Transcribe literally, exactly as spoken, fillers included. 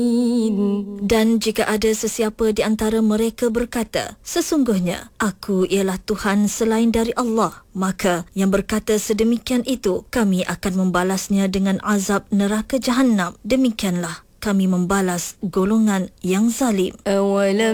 Dan jika ada sesiapa di antara mereka berkata, sesungguhnya aku ialah Tuhan selain dari Allah, maka yang berkata sedemikian itu, kami akan membalasnya dengan azab neraka Jahannam. Demikianlah kami membalas golongan yang zalim.